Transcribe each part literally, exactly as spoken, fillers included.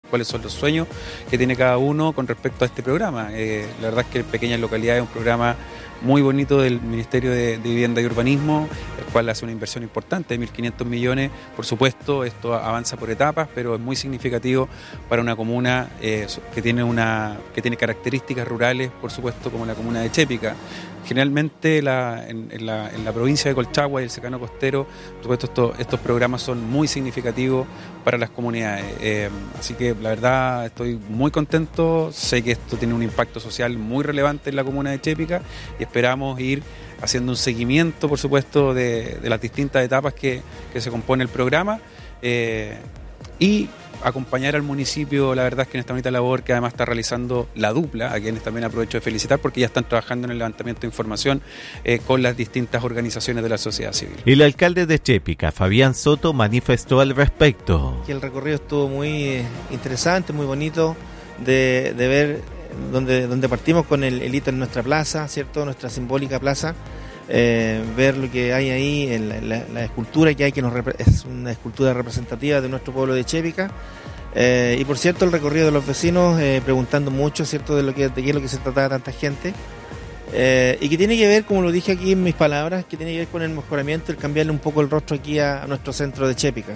cuáles son los sueños que tiene cada uno con respecto a este programa. Eh, la verdad es que Pequeñas Localidades es un programa muy bonito del Ministerio de, de Vivienda y Urbanismo, el cual hace una inversión importante de mil quinientos millones. Por supuesto, esto avanza por etapas, pero es muy significativo para una comuna eh, que tiene una que tiene características rurales, por supuesto, como la comuna de Chépica. Generalmente la, en, en, la, en la provincia de Colchagua y el Secano Costero, por supuesto, esto, estos programas son muy significativos para las comunidades. Eh, así que la verdad estoy muy contento, sé que esto tiene un impacto social muy relevante en la comuna de Chépica y esperamos ir haciendo un seguimiento, por supuesto, de, de las distintas etapas que, que se compone el programa eh, y acompañar al municipio, la verdad es que en esta bonita labor que además está realizando la dupla, a quienes también aprovecho de felicitar porque ya están trabajando en el levantamiento de información eh, con las distintas organizaciones de la sociedad civil. El alcalde de Chépica, Fabián Soto, manifestó al respecto. Que el recorrido estuvo muy interesante, muy bonito de, de ver donde, donde partimos con el, el hito en nuestra plaza, ¿cierto? Nuestra simbólica plaza. Eh, ver lo que hay ahí, en la, la, la escultura que hay, que nos es una escultura representativa de nuestro pueblo de Chépica. Eh, y por cierto, el recorrido de los vecinos, eh, preguntando mucho, ¿cierto?, de lo que de qué es lo que se trataba tanta gente. Eh, y que tiene que ver, como lo dije aquí en mis palabras, que tiene que ver con el mejoramiento, el cambiarle un poco el rostro aquí a, a nuestro centro de Chépica.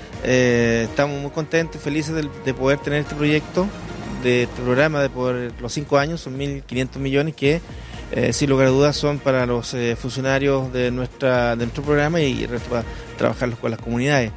Eh, estamos muy contentos, felices de, de poder tener este proyecto, de este programa de por los cinco años, son mil quinientos millones que Eh, sin lugar a dudas son para los eh, funcionarios de, nuestra, de nuestro programa y, y para trabajarlos con las comunidades.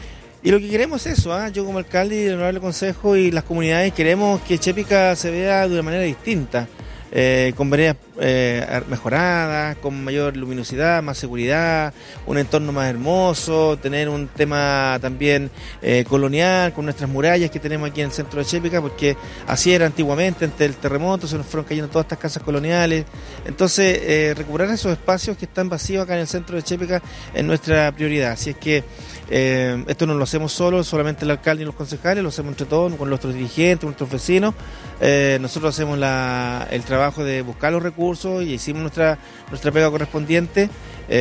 Y lo que queremos es eso, ¿eh? Yo como alcalde y el honorable consejo y las comunidades queremos que Chépica se vea de una manera distinta, eh, con veredas eh, mejoradas, con mayor luminosidad, más seguridad, un entorno más hermoso, tener un tema también eh, colonial con nuestras murallas que tenemos aquí en el centro de Chépica, porque así era antiguamente, ante el terremoto se nos fueron cayendo todas estas casas coloniales. Entonces eh, recuperar esos espacios que están vacíos acá en el centro de Chépica es nuestra prioridad. Así es que eh, esto no lo hacemos solo, solamente el alcalde y los concejales, lo hacemos entre todos, con nuestros dirigentes, nuestros vecinos. Eh, nosotros hacemos la, el trabajo de buscar los recursos y hicimos nuestra nuestra pega correspondiente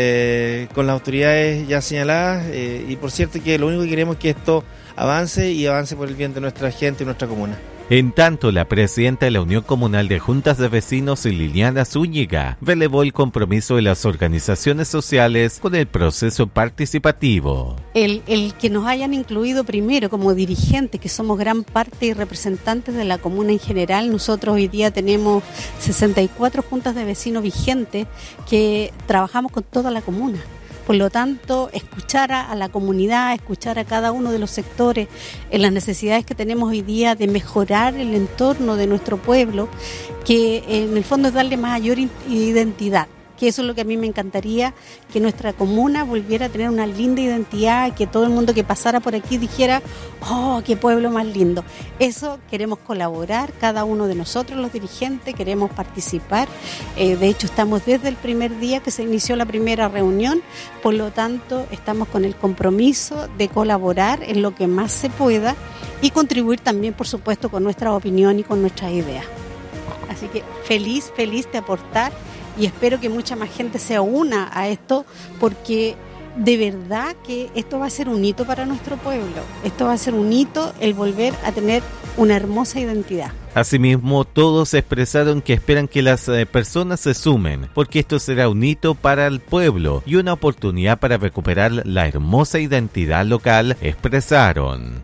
eh, con las autoridades ya señaladas eh, y por cierto que lo único que queremos es que esto avance y avance por el bien de nuestra gente y nuestra comuna. En tanto, la presidenta de la Unión Comunal de Juntas de Vecinos, Liliana Zúñiga, relevó el compromiso de las organizaciones sociales con el proceso participativo. El, el que nos hayan incluido primero como dirigentes, que somos gran parte y representantes de la comuna en general. Nosotros hoy día tenemos sesenta y cuatro juntas de vecinos vigentes que trabajamos con toda la comuna. Por lo tanto, escuchar a, a la comunidad, escuchar a cada uno de los sectores en las necesidades que tenemos hoy día de mejorar el entorno de nuestro pueblo, que en el fondo es darle mayor identidad. Que eso es lo que a mí me encantaría, que nuestra comuna volviera a tener una linda identidad, que todo el mundo que pasara por aquí dijera, ¡oh, qué pueblo más lindo! Eso queremos colaborar, cada uno de nosotros, los dirigentes, queremos participar. Eh, de hecho, estamos desde el primer día que se inició la primera reunión, por lo tanto, estamos con el compromiso de colaborar en lo que más se pueda y contribuir también, por supuesto, con nuestra opinión y con nuestras ideas. Así que feliz, feliz de aportar. Y espero que mucha más gente se una a esto, porque de verdad que esto va a ser un hito para nuestro pueblo. Esto va a ser un hito el volver a tener una hermosa identidad. Asimismo, todos expresaron que esperan que las eh, personas se sumen, porque esto será un hito para el pueblo y una oportunidad para recuperar la hermosa identidad local, expresaron.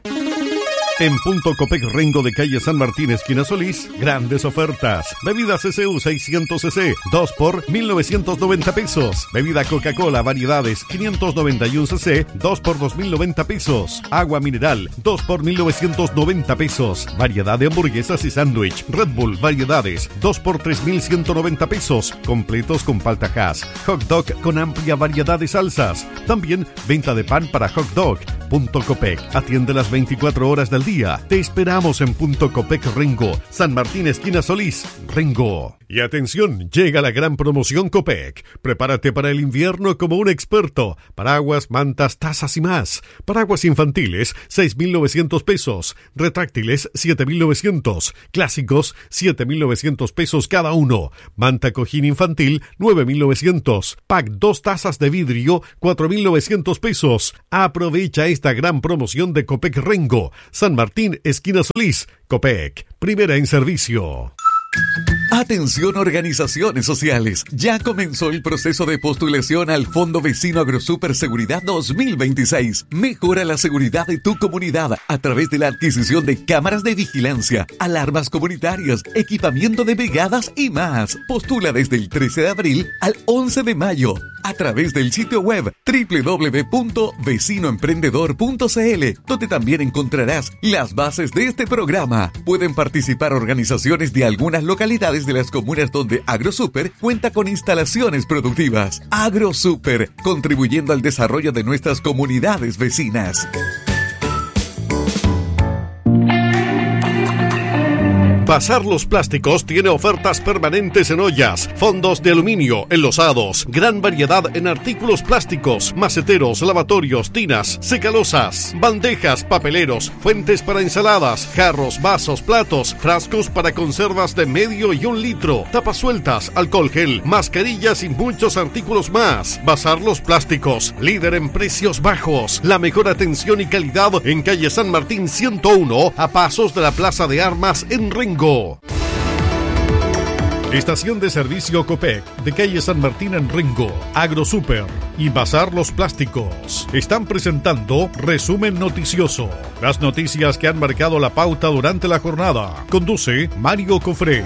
En Punto Copec Rengo de calle San Martín, esquina Solís, grandes ofertas. Bebida C C U seiscientos centilitros, dos por mil novecientos noventa pesos. Bebida Coca-Cola variedades quinientos noventa y uno centilitros, dos por dos mil noventa pesos. Agua mineral, dos por mil novecientos noventa pesos. Variedad de hamburguesas y sándwich. Red Bull variedades, dos por tres mil ciento noventa pesos. Completos con palta hash. Hot dog con amplia variedad de salsas. También venta de pan para hot dog. Punto Copec atiende las veinticuatro horas del día. Te esperamos en Punto Copec Rengo, San Martín, esquina Solís, Rengo. Y atención, llega la gran promoción Copec. Prepárate para el invierno como un experto. Paraguas, mantas, tazas y más. Paraguas infantiles, seis mil novecientos pesos. Retráctiles, siete mil novecientos. Clásicos, siete mil novecientos pesos cada uno. Manta cojín infantil, nueve mil novecientos. Pack dos tazas de vidrio, cuatro mil novecientos pesos. Aprovecha esta esta gran promoción de Copec Rengo, San Martín, esquina Solís. Copec, primera en servicio. Atención organizaciones sociales, ya comenzó el proceso de postulación al Fondo Vecino Agrosuper Seguridad dos mil veintiséis. Mejora la seguridad de tu comunidad a través de la adquisición de cámaras de vigilancia, alarmas comunitarias, equipamiento de brigadas y más. Postula desde el trece de abril al once de mayo a través del sitio web doble u doble u doble u punto vecino emprendedor punto c l, donde también encontrarás las bases de este programa. Pueden participar organizaciones de algunas localidades de las comunas donde AgroSuper cuenta con instalaciones productivas. AgroSuper, contribuyendo al desarrollo de nuestras comunidades vecinas. Bazar Los Plásticos tiene ofertas permanentes en ollas, fondos de aluminio, enlosados, gran variedad en artículos plásticos, maceteros, lavatorios, tinas, secalosas, bandejas, papeleros, fuentes para ensaladas, jarros, vasos, platos, frascos para conservas de medio y un litro, tapas sueltas, alcohol gel, mascarillas y muchos artículos más. Bazar Los Plásticos, líder en precios bajos, la mejor atención y calidad en calle San Martín ciento uno, a pasos de la Plaza de Armas en Rengo. Estación de servicio Copec de calle San Martín en Rengo, AgroSuper y Bazar Los Plásticos están presentando Resumen Noticioso. Las noticias que han marcado la pauta durante la jornada. Conduce Mario Cofré.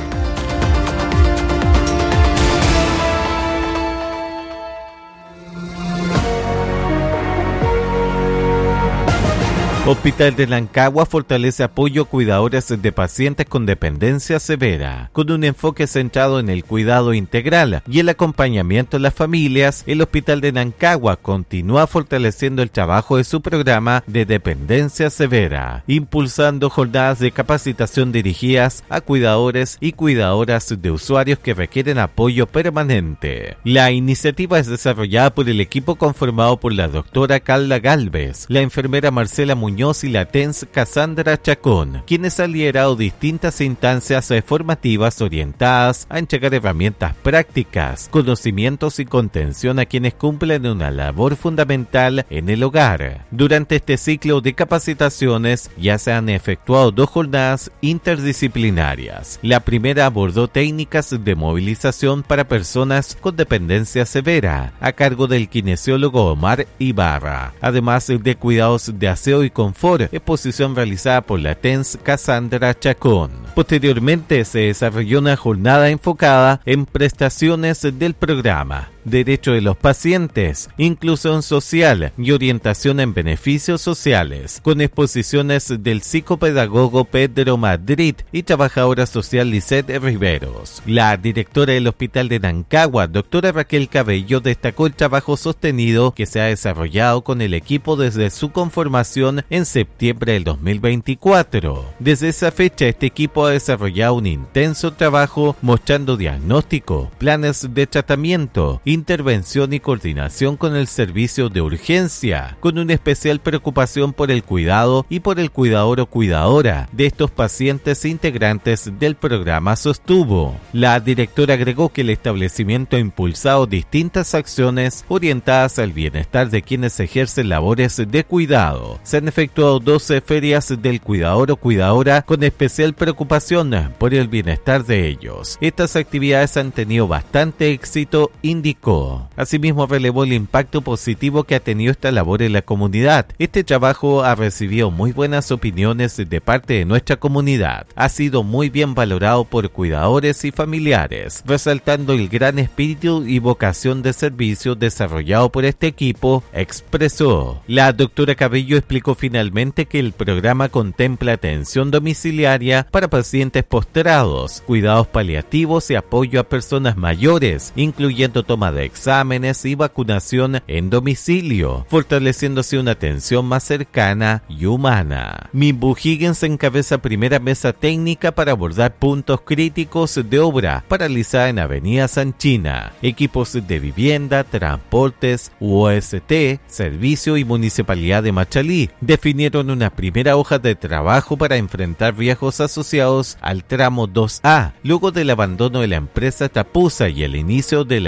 Hospital de Rancagua fortalece apoyo a cuidadores de pacientes con dependencia severa. Con un enfoque centrado en el cuidado integral y el acompañamiento de las familias, el Hospital de Rancagua continúa fortaleciendo el trabajo de su programa de dependencia severa, impulsando jornadas de capacitación dirigidas a cuidadores y cuidadoras de usuarios que requieren apoyo permanente. La iniciativa es desarrollada por el equipo conformado por la doctora Carla Galvez, la enfermera Marcela Muñoz y la T E N S Cassandra Chacón, quienes han liderado distintas instancias formativas orientadas a entregar herramientas prácticas, conocimientos y contención a quienes cumplen una labor fundamental en el hogar. Durante este ciclo de capacitaciones ya se han efectuado dos jornadas interdisciplinarias. La primera abordó técnicas de movilización para personas con dependencia severa, a cargo del kinesiólogo Omar Ibarra, además de cuidados de aseo y confort, exposición realizada por la T E N S Cassandra Chacón. Posteriormente se desarrolló una jornada enfocada en prestaciones del programa, derecho de los pacientes, inclusión social y orientación en beneficios sociales, con exposiciones del psicopedagogo Pedro Madrid y trabajadora social Lisette Riveros. La directora del Hospital de Rancagua, doctora Raquel Cabello, destacó el trabajo sostenido que se ha desarrollado con el equipo desde su conformación en septiembre del dos mil veinticuatro. Desde esa fecha, este equipo ha desarrollado un intenso trabajo mostrando diagnóstico, planes de tratamiento, intervención y coordinación con el servicio de urgencia, con una especial preocupación por el cuidado y por el cuidador o cuidadora de estos pacientes integrantes del programa, sostuvo. La directora agregó que el establecimiento ha impulsado distintas acciones orientadas al bienestar de quienes ejercen labores de cuidado. Se han efectuado doce ferias del cuidador o cuidadora con especial preocupación por el bienestar de ellos. Estas actividades han tenido bastante éxito, indicó. Asimismo, relevó el impacto positivo que ha tenido esta labor en la comunidad. Este trabajo ha recibido muy buenas opiniones de parte de nuestra comunidad. Ha sido muy bien valorado por cuidadores y familiares, resaltando el gran espíritu y vocación de servicio desarrollado por este equipo, expresó. La doctora Cabello explicó finalmente que el programa contempla atención domiciliaria para pacientes postrados, cuidados paliativos y apoyo a personas mayores, incluyendo toma de exámenes y vacunación en domicilio, fortaleciéndose una atención más cercana y humana. Mimbu Higgins encabeza primera mesa técnica para abordar puntos críticos de obra paralizada en Avenida Sanchina, equipos de vivienda, transportes, U O S T, servicio y municipalidad de Machalí definieron una primera hoja de trabajo para enfrentar riesgos asociados al tramo dos A, luego del abandono de la empresa Tapusa y el inicio de la liquidación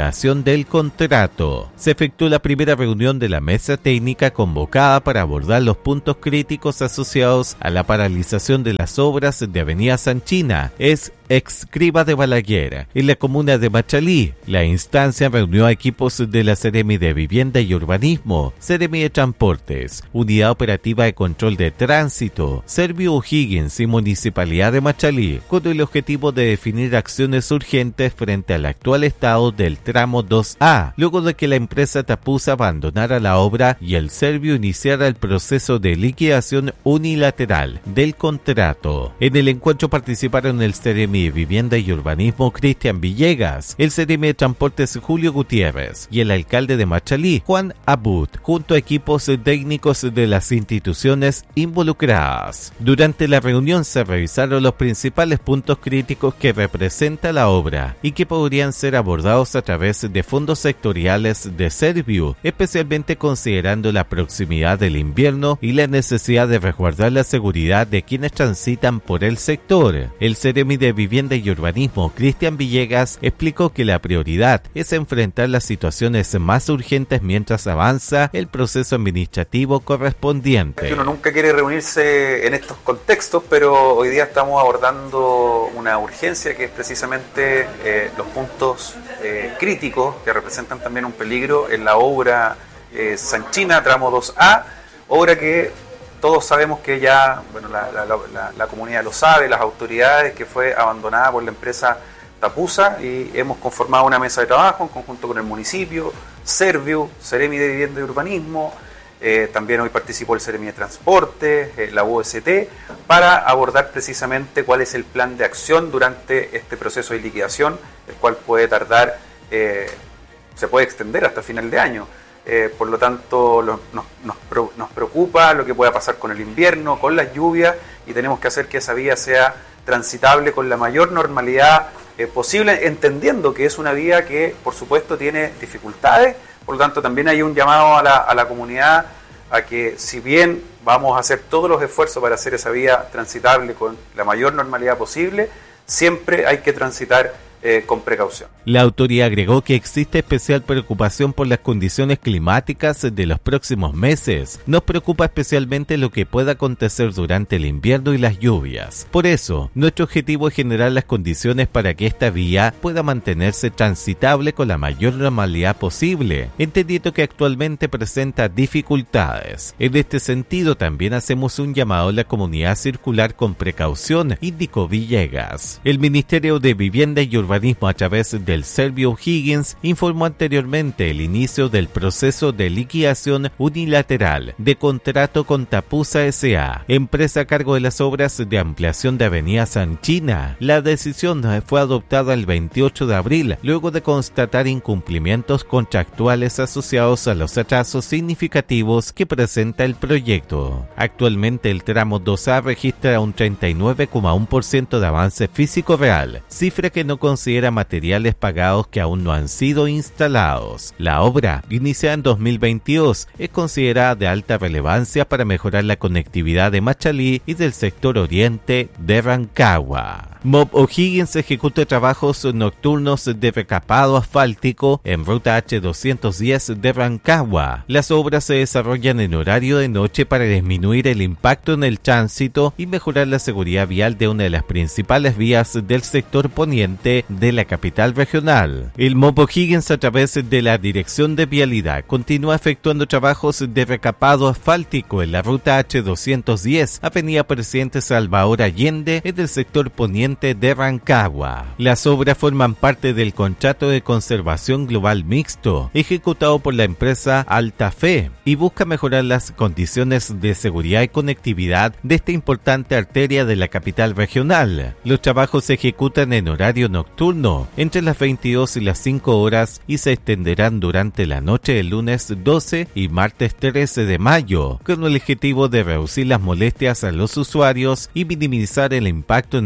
terminación del contrato. Se efectuó la primera reunión de la mesa técnica convocada para abordar los puntos críticos asociados a la paralización de las obras de Avenida Sanchina, es Excriba de Balaguer, en la comuna de Machalí. La instancia reunió a equipos de la Seremi de Vivienda y Urbanismo, Seremi de Transportes, Unidad Operativa de Control de Tránsito, Servio O'Higgins y Municipalidad de Machalí, con el objetivo de definir acciones urgentes frente al actual estado del tramo dos A, luego de que la empresa Tapusa abandonara la obra y el Servio iniciara el proceso de liquidación unilateral del contrato. En el encuentro participaron el Seremi de Vivienda y Urbanismo Cristian Villegas, el Seremi de Transportes Julio Gutiérrez y el alcalde de Machalí, Juan Abud, junto a equipos técnicos de las instituciones involucradas. Durante la reunión se revisaron los principales puntos críticos que representa la obra y que podrían ser abordados a través de fondos sectoriales de Serviu, especialmente considerando la proximidad del invierno y la necesidad de resguardar la seguridad de quienes transitan por el sector. El Seremi de Vivienda y Urbanismo, Cristian Villegas, explicó que la prioridad es enfrentar las situaciones más urgentes mientras avanza el proceso administrativo correspondiente. Uno nunca quiere reunirse en estos contextos, pero hoy día estamos abordando una urgencia que es precisamente eh, los puntos eh, críticos que representan también un peligro en la obra eh, Sanchina, tramo dos A, obra que todos sabemos que ya, bueno, la, la, la, la comunidad lo sabe, las autoridades, que fue abandonada por la empresa Tapusa, y hemos conformado una mesa de trabajo en conjunto con el municipio, Serviu, Seremi de Vivienda y Urbanismo, eh, también hoy participó el Seremi de Transporte, eh, la U S T, para abordar precisamente cuál es el plan de acción durante este proceso de liquidación, el cual puede tardar, eh, se puede extender hasta final de año. Eh, por lo tanto, lo, nos, nos, nos preocupa lo que pueda pasar con el invierno, con las lluvias, y tenemos que hacer que esa vía sea transitable con la mayor normalidad eh, posible, entendiendo que es una vía que, por supuesto, tiene dificultades. Por lo tanto, también hay un llamado a la, a la comunidad a que, si bien vamos a hacer todos los esfuerzos para hacer esa vía transitable con la mayor normalidad posible, siempre hay que transitar Eh, con precaución. La autoridad agregó que existe especial preocupación por las condiciones climáticas de los próximos meses. Nos preocupa especialmente lo que pueda acontecer durante el invierno y las lluvias. Por eso, nuestro objetivo es generar las condiciones para que esta vía pueda mantenerse transitable con la mayor normalidad posible, entendiendo que actualmente presenta dificultades. En este sentido, también hacemos un llamado a la comunidad a circular con precaución, indicó Villegas. El Ministerio de Vivienda y Urbanismo a través del Servio O'Higgins informó anteriormente el inicio del proceso de liquidación unilateral de contrato con Tapusa S A, empresa a cargo de las obras de ampliación de Avenida Sanchina. La decisión fue adoptada el veintiocho de abril, luego de constatar incumplimientos contractuales asociados a los atrasos significativos que presenta el proyecto. Actualmente el tramo dos A registra un treinta y nueve coma uno por ciento de avance físico real, cifra que no considera materiales pagados que aún no han sido instalados. La obra, iniciada en dos mil veintidós, es considerada de alta relevancia para mejorar la conectividad de Machalí y del sector oriente de Rancagua. M O B O'Higgins ejecuta trabajos nocturnos de recapado asfáltico en ruta H doscientos diez de Rancagua. Las obras se desarrollan en horario de noche para disminuir el impacto en el tránsito y mejorar la seguridad vial de una de las principales vías del sector poniente de la capital regional. El M O B O'Higgins, a través de la Dirección de Vialidad, continúa efectuando trabajos de recapado asfáltico en la ruta H doscientos diez, Avenida Presidente Salvador Allende, en el sector poniente de Rancagua. Las obras forman parte del contrato de conservación global mixto ejecutado por la empresa Alta Fe y busca mejorar las condiciones de seguridad y conectividad de esta importante arteria de la capital regional. Los trabajos se ejecutan en horario nocturno entre las veintidós y las cinco horas y se extenderán durante la noche del lunes doce y martes trece de mayo, con el objetivo de reducir las molestias a los usuarios y minimizar el impacto en el tránsito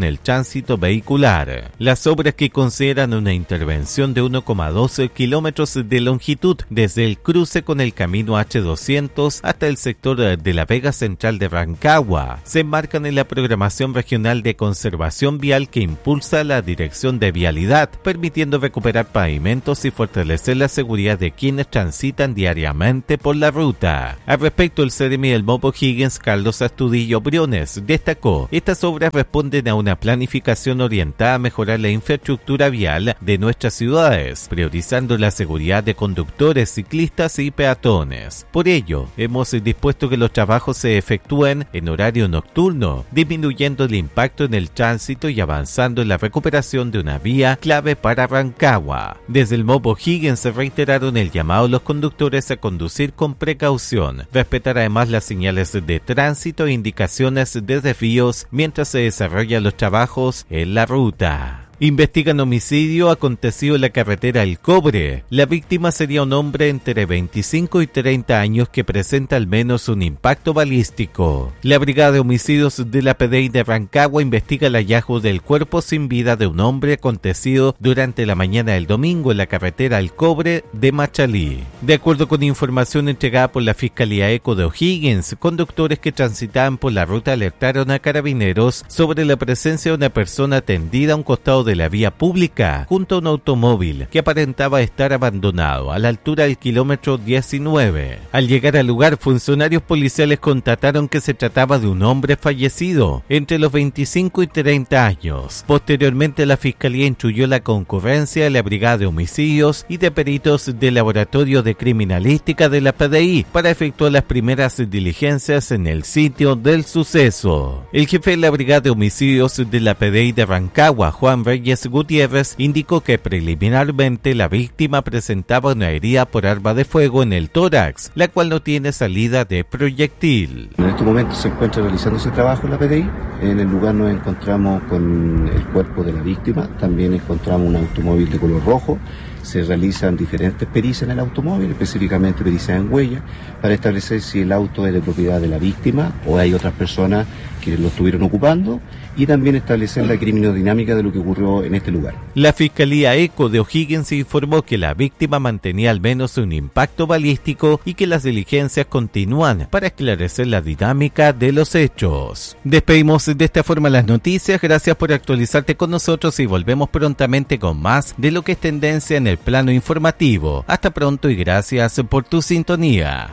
tránsito vehicular. Las obras, que consideran una intervención de uno coma dos kilómetros de longitud desde el cruce con el camino hache doscientos hasta el sector de la Vega Central de Rancagua, se enmarcan en la programación regional de conservación vial que impulsa la Dirección de Vialidad, permitiendo recuperar pavimentos y fortalecer la seguridad de quienes transitan diariamente por la ruta. Al respecto, el Seremi del Mopo Higgins, Carlos Astudillo Briones, destacó: estas obras responden a una planificación orientada a mejorar la infraestructura vial de nuestras ciudades, priorizando la seguridad de conductores, ciclistas y peatones. Por ello, hemos dispuesto que los trabajos se efectúen en horario nocturno, disminuyendo el impacto en el tránsito y avanzando en la recuperación de una vía clave para Rancagua. Desde el Mopo Higgins se reiteraron el llamado a los conductores a conducir con precaución, respetar además las señales de tránsito e indicaciones de desvíos mientras se desarrollan los trabajos en la ruta. Investigan homicidio acontecido en la carretera El Cobre. La víctima sería un hombre entre veinticinco y treinta años que presenta al menos un impacto balístico. La Brigada de Homicidios de la P D I de Rancagua investiga el hallazgo del cuerpo sin vida de un hombre acontecido durante la mañana del domingo en la carretera El Cobre de Machalí. De acuerdo con información entregada por la Fiscalía Eco de O'Higgins, conductores que transitaban por la ruta alertaron a carabineros sobre la presencia de una persona tendida a un costado de de la vía pública junto a un automóvil que aparentaba estar abandonado a la altura del kilómetro diecinueve. Al llegar al lugar, funcionarios policiales constataron que se trataba de un hombre fallecido entre los veinticinco y treinta años. Posteriormente, la Fiscalía instruyó la concurrencia de la Brigada de Homicidios y de peritos del Laboratorio de Criminalística de la P D I para efectuar las primeras diligencias en el sitio del suceso. El jefe de la Brigada de Homicidios de la P D I de Rancagua, Juan Reyes Gutiérrez, indicó que preliminarmente la víctima presentaba una herida por arma de fuego en el tórax, la cual no tiene salida de proyectil. En este momento se encuentra realizando ese trabajo en la P D I. En el lugar nos encontramos con el cuerpo de la víctima, también encontramos un automóvil de color rojo. Se realizan diferentes pericias en el automóvil, específicamente pericias en huella, para establecer si el auto es de propiedad de la víctima o hay otras personas que lo estuvieron ocupando, y también establecer la criminodinámica de lo que ocurrió en este lugar. La Fiscalía Eco de O'Higgins informó que la víctima mantenía al menos un impacto balístico y que las diligencias continúan para esclarecer la dinámica de los hechos. Despedimos de esta forma las noticias, gracias por actualizarte con nosotros y volvemos prontamente con más de lo que es tendencia en el plano informativo. Hasta pronto y gracias por tu sintonía.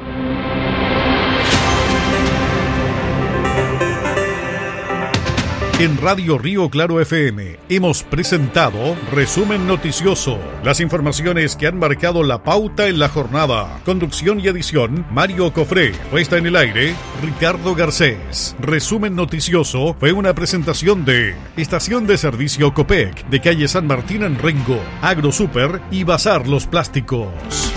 En Radio Río Claro F M hemos presentado Resumen Noticioso, las informaciones que han marcado la pauta en la jornada. Conducción y edición, Mario Cofré. Puesta en el aire, Ricardo Garcés. Resumen Noticioso fue una presentación de Estación de Servicio Copec, de calle San Martín en Rengo, AgroSuper y Bazar Los Plásticos.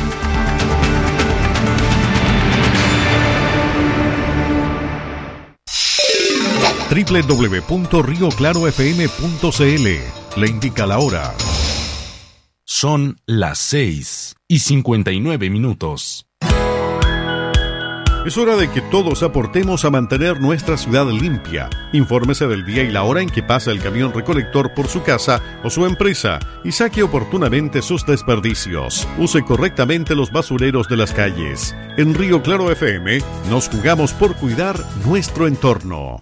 doble u doble u doble u punto río claro f m punto c l le indica la hora. Son las seis y cincuenta y nueve minutos. Es hora de que todos aportemos a mantener nuestra ciudad limpia. Infórmese del día y la hora en que pasa el camión recolector por su casa o su empresa y saque oportunamente sus desperdicios. Use correctamente los basureros de las calles. En Río Claro F M nos jugamos por cuidar nuestro entorno.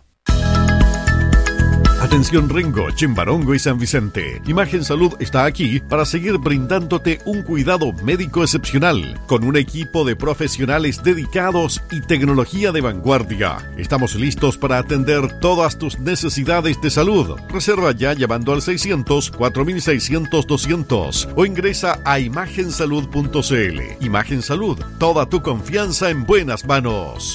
Atención Rengo, Chimbarongo y San Vicente. Imagen Salud está aquí para seguir brindándote un cuidado médico excepcional, con un equipo de profesionales dedicados y tecnología de vanguardia. Estamos listos para atender todas tus necesidades de salud. Reserva ya llamando al seiscientos, cuatro mil seiscientos, doscientos o ingresa a imagen salud punto c l. Imagen Salud, toda tu confianza en buenas manos.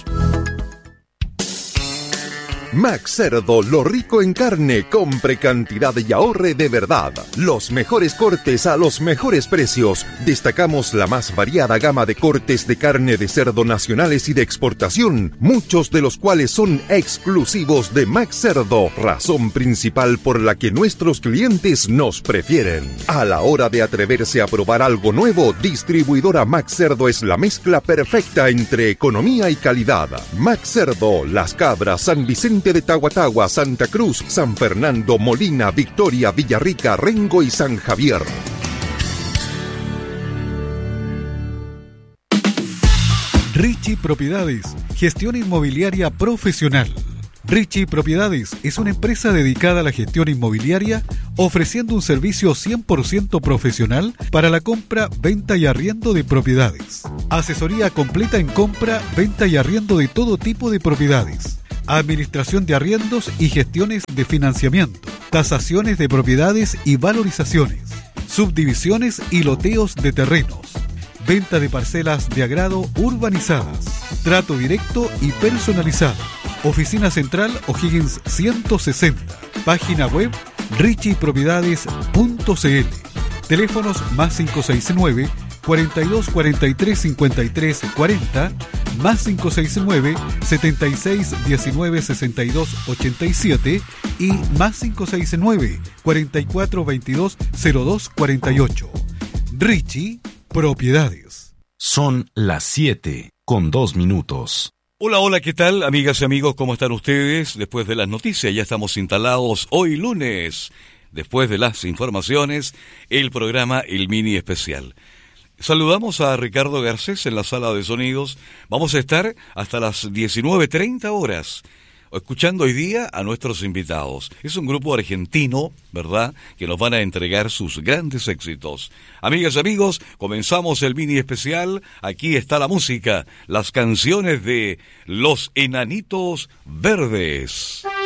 Max Cerdo, lo rico en carne, compre cantidad y ahorre de verdad. Los mejores cortes a los mejores precios. Destacamos la más variada gama de cortes de carne de cerdo nacionales y de exportación, muchos de los cuales son exclusivos de Max Cerdo, razón principal por la que nuestros clientes nos prefieren. A la hora de atreverse a probar algo nuevo, distribuidora Max Cerdo es la mezcla perfecta entre economía y calidad. Max Cerdo, Las Cabras, San Vicente Oriente de Tahuatahua, Santa Cruz, San Fernando, Molina, Victoria, Villarrica, Rengo y San Javier. Richie Propiedades, gestión inmobiliaria profesional. Richie Propiedades es una empresa dedicada a la gestión inmobiliaria, ofreciendo un servicio cien por ciento profesional para la compra, venta y arriendo de propiedades. Asesoría completa en compra, venta y arriendo de todo tipo de propiedades. Administración de arriendos y gestiones de financiamiento. Tasaciones de propiedades y valorizaciones. Subdivisiones y loteos de terrenos. Venta de parcelas de agrado urbanizadas. Trato directo y personalizado. Oficina Central O'Higgins ciento sesenta. Página web richie propiedades punto c l. Teléfonos más cinco seis nueve, cuarenta y dos, cuarenta y tres, cincuenta y tres, cuarenta, más cinco seis nueve, setenta y seis, diecinueve, sesenta y dos, ochenta y siete y más cinco seis nueve, cuarenta y cuatro, veintidós, cero dos, cuarenta y ocho. Richie Propiedades. Son las siete con dos minutos. Hola, hola, ¿qué tal, amigas y amigos? ¿Cómo están ustedes? Después de las noticias, ya estamos instalados hoy lunes. Después de las informaciones, el programa El Mini Especial. Saludamos a Ricardo Garcés en la sala de sonidos. Vamos a estar hasta las diecinueve treinta horas, escuchando hoy día a nuestros invitados. Es un grupo argentino, ¿verdad?, que nos van a entregar sus grandes éxitos. Amigas y amigos, comenzamos el mini especial. Aquí está la música, las canciones de Los Enanitos Verdes.